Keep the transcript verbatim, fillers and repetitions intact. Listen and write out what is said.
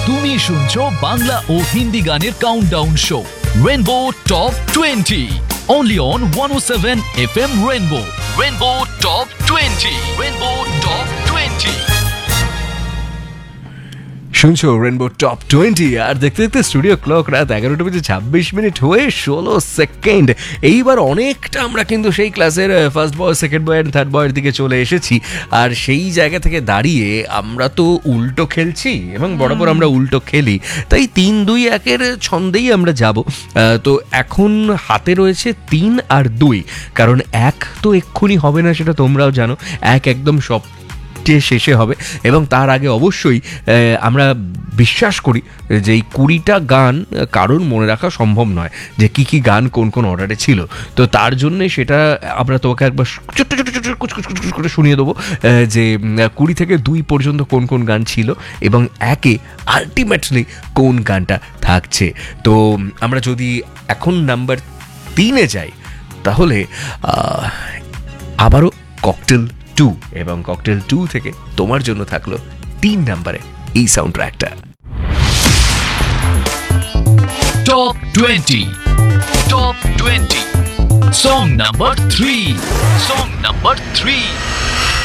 তুমি শুনছো বাংলা ও হিন্দি গানের countdown show rainbow top twenty only on one oh seven F M Rainbow. Rainbow Top twenty. Rainbow Top twenty. শুনছো rainbow top twenty আর দেখতে দেখতে studio clock রাত এগারোটা বেজে ছাব্বিশ মিনিট হয়ে ষোলো সেকেন্ড। এইবার অনেকটা আমরা কিন্তু সেই ক্লাসের first boy second boy and third বয়ের দিকে চলে এসেছি। আর সেই জায়গা থেকে দাঁড়িয়ে আমরা তো উল্টো খেলছি এবং বরাবর আমরা উল্টো খেলি, তাই তিন দুই একের ছন্দেই আমরা যাব। তো এখন হাতে রয়েছে তিন আর দুই, কারণ এক তো এক্ষুনি হবে না, সেটা তোমরাও জানো। এক একদম সব শেষে হবে এবং তার আগে অবশ্যই আমরা বিশ্বাস করি যে এই কুড়িটা গান কারোর মনে রাখা সম্ভব নয় যে কি কি গান কোন কোন অর্ডারে ছিল। তো তার জন্যে সেটা আমরা তোমাকে একবার ছোট্ট ছোট্ট ছোট্ট কুচকুচ কুচকুচ করে শুনিয়ে দেবো যে কুড়ি থেকে দুই পর্যন্ত কোন কোন গান ছিল এবং একে আলটিমেটলি কোন গানটা থাকছে। তো আমরা যদি এখন নাম্বার তিনে যাই তাহলে আবারও ককটেল টু, এবং ককটেল টু থেকে তোমার জন্য থাকলো তিন নম্বরে এই sound ট্র্যাকটা। Top twenty. Top twenty. Song number three. Song number three.